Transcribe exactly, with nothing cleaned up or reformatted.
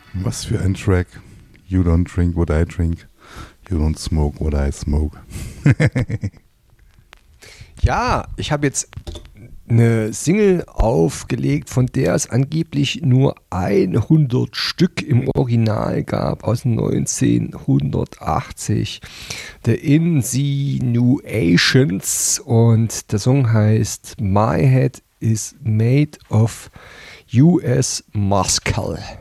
Was für ein Track. You don't drink what I drink. You don't smoke what I smoke. Ja, ich habe jetzt eine Single aufgelegt, von der es angeblich nur hundert Stück im Original gab, aus neunzehnhundertachtzig. The Insinuations, und der Song heißt My Head is Made of U S Muscle.